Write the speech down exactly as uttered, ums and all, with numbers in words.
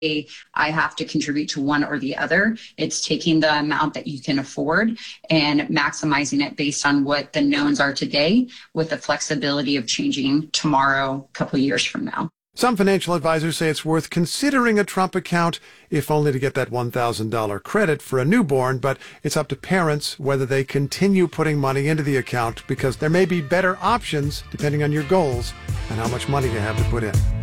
I have to contribute to one or the other. It's taking the amount that you can afford and maximizing it based on what the knowns are today, with the flexibility of changing tomorrow, a couple of years from now. Some financial advisors say it's worth considering a Trump account, if only to get that one thousand dollars credit for a newborn, but it's up to parents whether they continue putting money into the account, because there may be better options depending on your goals and how much money you have to put in.